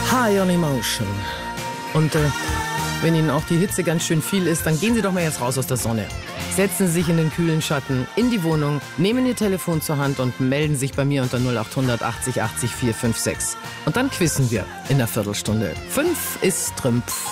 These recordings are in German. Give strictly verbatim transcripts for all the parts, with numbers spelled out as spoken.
High on Emotion. Und äh, wenn Ihnen auch die Hitze ganz schön viel ist, dann gehen Sie doch mal jetzt raus aus der Sonne. Setzen Sie sich in den kühlen Schatten, in die Wohnung, nehmen Ihr Telefon zur Hand und melden sich bei mir unter null acht hundert achtzig achtzig vier fünf sechs. Und dann quizzen wir in einer Viertelstunde. Fünf ist Trümpf.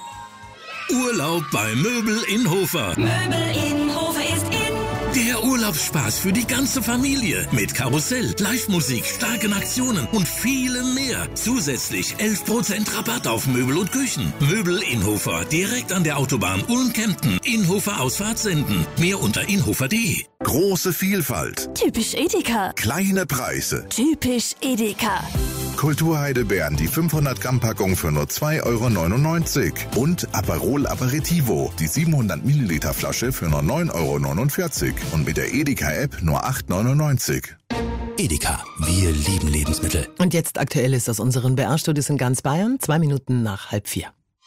Urlaub bei Möbel in Hofer. Möbel in Hofer ist in. Der Urlaubsspaß für die ganze Familie. Mit Karussell, Live-Musik, starken Aktionen und vielem mehr. Zusätzlich elf Prozent Rabatt auf Möbel und Küchen. Möbel in Hofer, direkt an der Autobahn Ulm-Kempten. Inhofer Ausfahrt senden. Mehr unter inhofer punkt de. Große Vielfalt. Typisch Edeka. Kleine Preise. Typisch Edeka. Kulturheidelbeeren, die fünfhundert Gramm Packung für nur zwei Euro neunundneunzig. Und Aperol Aperitivo, die siebenhundert Milliliter Flasche für nur neun Euro neunundvierzig. Und mit der Edeka-App nur acht Euro neunundneunzig. Edeka, wir lieben Lebensmittel. Und jetzt Aktuelles aus unseren B R-Studios in ganz Bayern. Zwei Minuten nach halb vier.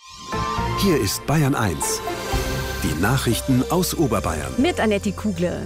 Hier ist Bayern eins. Die Nachrichten aus Oberbayern. Mit Annette Kugler.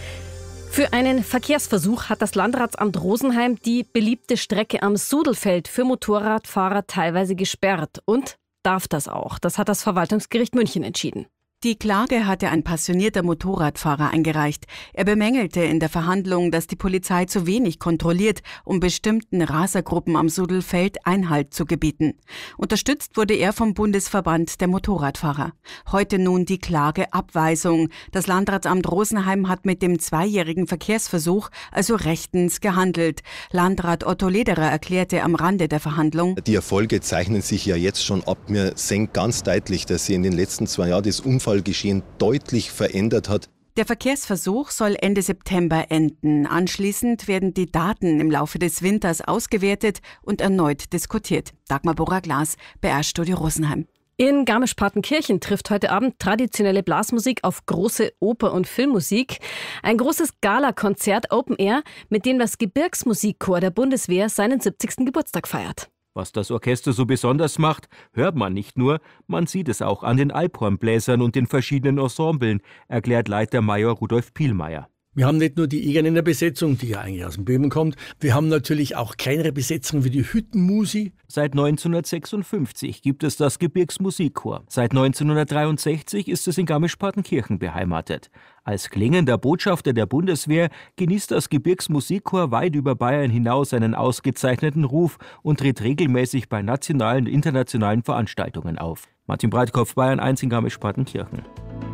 Für einen Verkehrsversuch hat das Landratsamt Rosenheim die beliebte Strecke am Sudelfeld für Motorradfahrer teilweise gesperrt. Und darf das auch. Das hat das Verwaltungsgericht München entschieden. Die Klage hatte ein passionierter Motorradfahrer eingereicht. Er bemängelte in der Verhandlung, dass die Polizei zu wenig kontrolliert, um bestimmten Rasergruppen am Sudelfeld Einhalt zu gebieten. Unterstützt wurde er vom Bundesverband der Motorradfahrer. Heute nun die Klageabweisung. Das Landratsamt Rosenheim hat mit dem zweijährigen Verkehrsversuch also rechtens gehandelt. Landrat Otto Lederer erklärte am Rande der Verhandlung: Die Erfolge zeichnen sich ja jetzt schon ab. Wir sehen ganz deutlich, dass sie in den letzten zwei Jahren das Unfall Geschehen deutlich verändert hat. Der Verkehrsversuch soll Ende September enden. Anschließend werden die Daten im Laufe des Winters ausgewertet und erneut diskutiert. Dagmar Borra-Glas, B R-Studio Rosenheim. In Garmisch-Partenkirchen trifft heute Abend traditionelle Blasmusik auf große Oper- und Filmmusik. Ein großes Gala-Konzert Open Air, mit dem das Gebirgsmusikchor der Bundeswehr seinen siebzigsten Geburtstag feiert. Was das Orchester so besonders macht, hört man nicht nur, man sieht es auch an den Alphornbläsern und den verschiedenen Ensemblen, erklärt Leiter Major Rudolf Pielmeier. Wir haben nicht nur die Egern in der Besetzung, die ja eigentlich aus dem Böhmen kommt, wir haben natürlich auch kleinere Besetzungen wie die Hüttenmusi. Seit neunzehnhundertsechsundfünfzig gibt es das Gebirgsmusikchor. Seit neunzehnhundertdreiundsechzig ist es in Garmisch-Partenkirchen beheimatet. Als klingender Botschafter der Bundeswehr genießt das Gebirgsmusikchor weit über Bayern hinaus einen ausgezeichneten Ruf und tritt regelmäßig bei nationalen und internationalen Veranstaltungen auf. Martin Breitkopf, Bayern eins in Garmisch-Partenkirchen.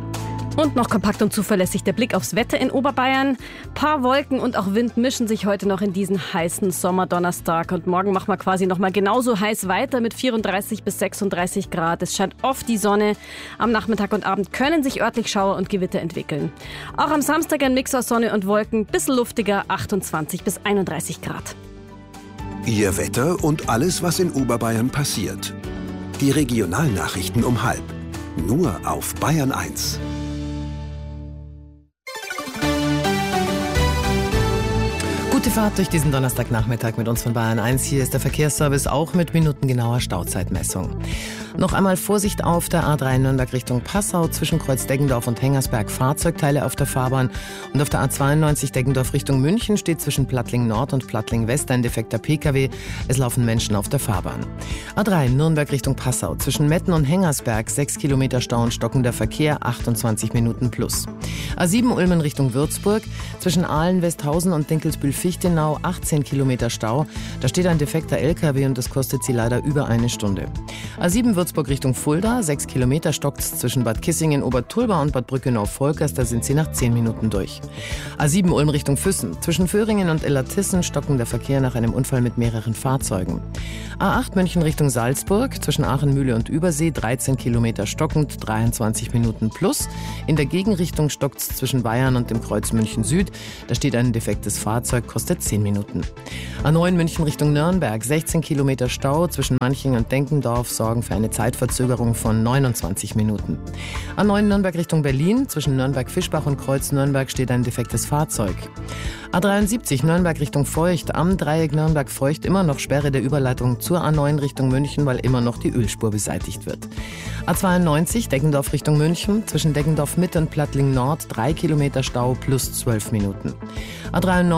Und noch kompakt und zuverlässig der Blick aufs Wetter in Oberbayern. Paar Wolken und auch Wind mischen sich heute noch in diesen heißen Sommerdonnerstag. Und morgen machen wir quasi noch mal genauso heiß weiter mit vierunddreißig bis sechsunddreißig Grad. Es scheint oft die Sonne. Am Nachmittag und Abend können sich örtlich Schauer und Gewitter entwickeln. Auch am Samstag ein Mix aus Sonne und Wolken. Bisschen luftiger, achtundzwanzig bis einunddreißig Grad. Ihr Wetter und alles, was in Oberbayern passiert. Die Regionalnachrichten um halb. Nur auf Bayern eins. Gute Fahrt durch diesen Donnerstagnachmittag mit uns von Bayern eins. Hier ist der Verkehrsservice auch mit minutengenauer Stauzeitmessung. Noch einmal Vorsicht auf der A drei Nürnberg Richtung Passau zwischen Kreuz Deggendorf und Hengersberg. Fahrzeugteile auf der Fahrbahn. Und auf der A zweiundneunzig Deggendorf Richtung München steht zwischen Plattling Nord und Plattling West ein defekter P K W. Es laufen Menschen auf der Fahrbahn. A drei Nürnberg Richtung Passau zwischen Metten und Hengersberg sechs Kilometer Stau und stockender Verkehr, achtundzwanzig Minuten plus. A sieben Ulmen Richtung Würzburg zwischen Aalen, Westhausen und Dinkelsbühl-Fichtenau achtzehn Kilometer Stau. Da steht ein defekter L K W und das kostet sie leider über eine Stunde. A sieben Würzburg Richtung Fulda, sechs Kilometer stockt's zwischen Bad Kissingen, Obertulba und Bad Brückenau-Volkers, da sind sie nach zehn Minuten durch. A sieben Ulm Richtung Füssen, zwischen Föhringen und Illertissen stockender Verkehr nach einem Unfall mit mehreren Fahrzeugen. A acht München Richtung Salzburg, zwischen Aachen-Mühle und Übersee, dreizehn Kilometer stockend, dreiundzwanzig Minuten plus. In der Gegenrichtung stockt's zwischen Bayern und dem Kreuz München Süd, da steht ein defektes Fahrzeug, kostet zehn Minuten. A neun München Richtung Nürnberg, sechzehn Kilometer Stau zwischen Manching und Denkendorf sorgen für eine Zeitverzögerung von neunundzwanzig Minuten. A neun Nürnberg Richtung Berlin, zwischen Nürnberg-Fischbach und Kreuz Nürnberg steht ein defektes Fahrzeug. A dreiundsiebzig Nürnberg Richtung Feucht, am Dreieck Nürnberg-Feucht immer noch Sperre der Überleitung zur A neun Richtung München, weil immer noch die Ölspur beseitigt wird. A zweiundneunzig Deggendorf Richtung München, zwischen Deggendorf Mitte und Plattling Nord drei Kilometer Stau plus zwölf Minuten. A dreiundneunzig Hollenstein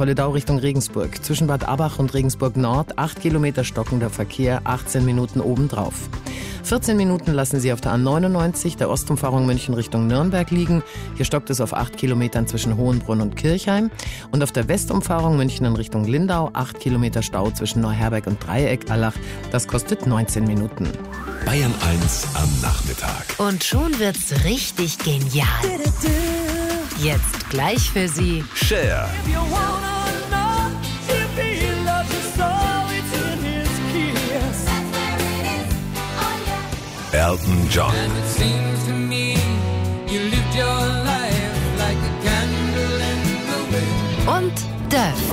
Solledau Richtung Regensburg. Zwischen Bad Abach und Regensburg Nord acht Kilometer stockender Verkehr, achtzehn Minuten obendrauf. vierzehn Minuten lassen Sie auf der A neunundneunzig, der Ostumfahrung München Richtung Nürnberg liegen. Hier stockt es auf acht Kilometern zwischen Hohenbrunn und Kirchheim. Und auf der Westumfahrung München in Richtung Lindau acht Kilometer Stau zwischen Neuherberg und Dreieck-Allach. Das kostet neunzehn Minuten. Bayern eins am Nachmittag. Und schon wird's richtig genial. Jetzt gleich für Sie Cher. Elton John. und Def.